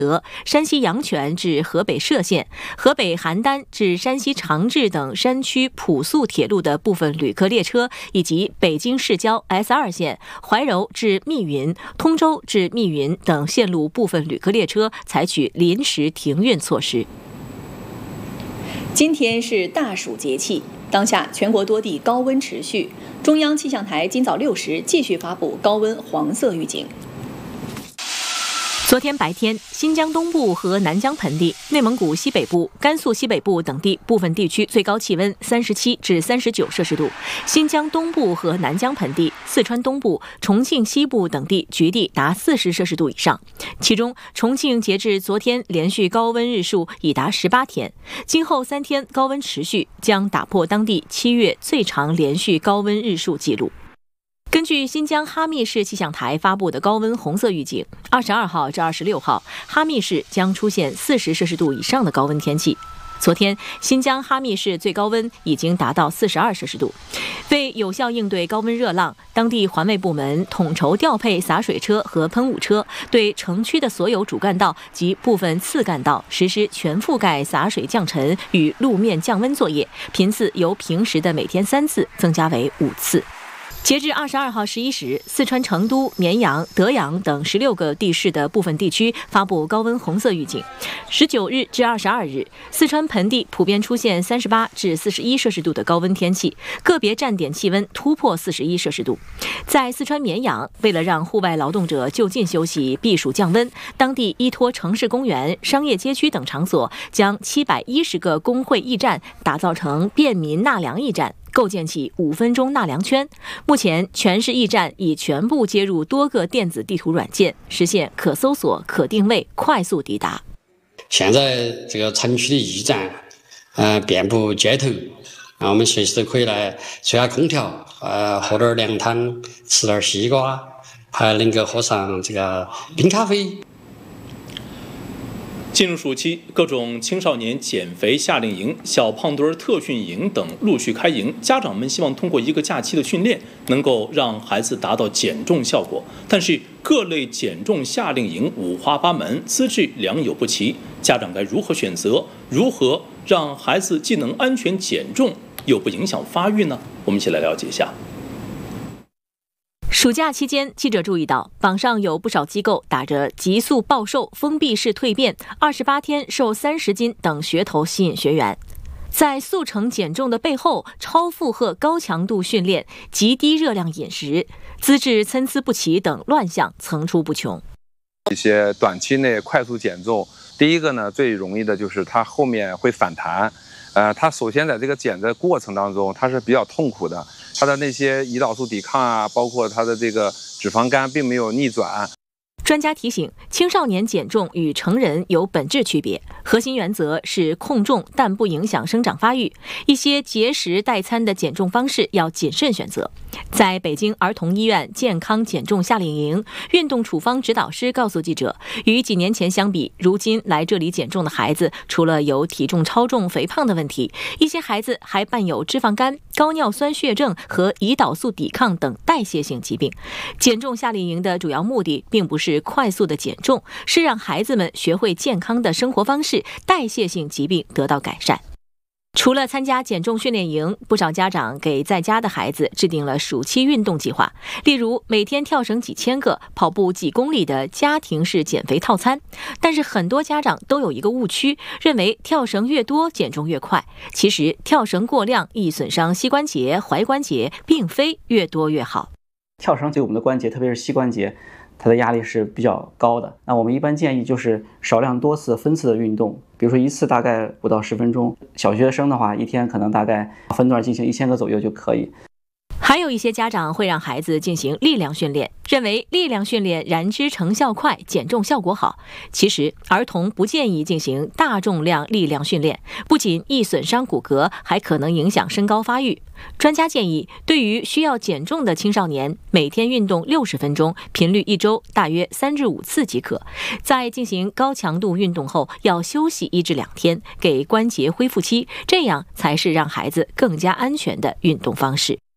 山西阳泉至河北涉县、河北邯郸至山西长治等山区普速铁路的部分旅客列车，以及北京市郊 S2 线怀柔至密云、通州至密云等线路部分旅客列车采取临时停运措施。 今天是大暑节气，当下全国多地高温持续，中央气象台今早6时继续发布高温黄色预警。 昨天白天，新疆东部和南疆盆地、内蒙古西北部、甘肃西北部等地部分地区最高气温37至39摄氏度；新疆东部和南疆盆地、四川东部、重庆西部等地局地达40摄氏度以上。其中，重庆截至昨天连续高温日数已达18天，今后3天高温持续，将打破当地7月最长连续高温日数纪录。根据新疆哈密市气象台发布的高温红色预警，22号至26号，哈密市将出现40摄氏度以上的高温天气。昨天，新疆哈密市最高温已经达到42摄氏度。为有效应对高温热浪，当地环卫部门统筹调配洒水车和喷雾车，对城区的所有主干道及部分次干道实施全覆盖洒水降尘与路面降温作业，频次由平时的每天3次增加为5次。截至22号11时，四川成都、绵阳、德阳等16个地市的部分地区发布高温红色预警。19日至22日，四川盆地普遍出现38至41摄氏度的高温天气，个别站点气温突破41摄氏度。在四川绵阳，为了让户外劳动者就近休息、避暑降温，当地依托城市公园、商业街区等场所，将710个工会驿站打造成便民纳凉驿站，构建起5分钟纳凉圈。目前，全市驿站已全部接入多个电子地图软件，实现可搜索、可定位、快速抵达。 现在这个城区的驿站，遍布街头，我们随时都可以来吹下空调，喝点凉汤，吃点西瓜，还能够喝上这个冰咖啡。 进入暑期，各种青少年减肥夏令营、小胖墩特训营等陆续开营，家长们希望通过一个假期的训练，能够让孩子达到减重效果。但是各类减重夏令营五花八门，资质良莠不齐，家长该如何选择？如何让孩子既能安全减重，又不影响发育呢？我们一起来了解一下。 暑假期间，记者注意到，网上有不少机构打着急速暴瘦、封闭式蜕变、28天瘦30斤等噱头吸引学员。在速成减重的背后，超负荷高强度训练、极低热量饮食、资质参差不齐等乱象层出不穷。 一些短期内快速减重，第一个呢，最容易的就是它后面会反弹。它首先在这个减的过程当中，它是比较痛苦的，它的那些胰岛素抵抗啊，包括它的这个脂肪肝并没有逆转。 专家提醒，青少年减重与成人有本质区别，核心原则是控重但不影响生长发育。一些节食代餐的减重方式要谨慎选择。在北京儿童医院健康减重夏令营，运动处方指导师告诉记者，与几年前相比，如今来这里减重的孩子，除了有体重超重、肥胖的问题，一些孩子还伴有脂肪肝、高尿酸血症和胰岛素抵抗等代谢性疾病。减重夏令营的主要目的并不是快速的减重，是让孩子们学会健康的生活方式，代谢性疾病得到改善。除了参加减重训练营，不少家长给在家的孩子制定了暑期运动计划，例如每天跳绳几千个、跑步几公里的家庭式减肥套餐。但是很多家长都有一个误区，认为跳绳越多减重越快。其实跳绳过量易损伤膝关节、踝关节，并非越多越好。 跳绳对我们的关节，特别是膝关节，它的压力是比较高的。那我们一般建议就是少量多次分次的运动，比如说一次大概5到10分钟。小学生的话，一天可能大概分段进行1000个左右就可以。 还有一些家长会让孩子进行力量训练，认为力量训练燃脂成效快，减重效果好。其实儿童不建议进行大重量力量训练，不仅易损伤骨骼，还可能影响身高发育。专家建议，对于需要减重的青少年，每天运动60分钟，频率1周大约3至5次即可。在进行高强度运动后，要休息1至2天，给关节恢复期，这样才是让孩子更加安全的运动方式。